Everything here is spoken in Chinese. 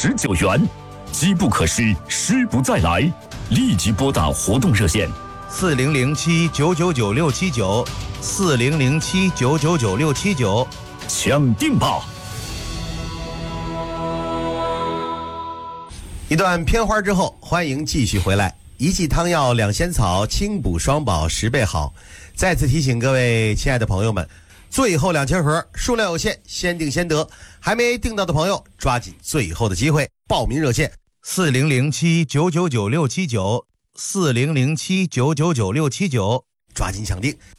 19元，机不可失，失不再来。立即拨打活动热线 4007-999-679，4007-999-679， 抢定吧！ 一段片花之后，欢迎继续回来。一剂汤药两仙草，清补双宝10倍好。再次提醒各位亲爱的朋友们，最后2000盒，数量有限，先订先得。还没订到的朋友，抓紧最后的机会，报名热线4007-999-679，4007-999-679，抓紧抢定。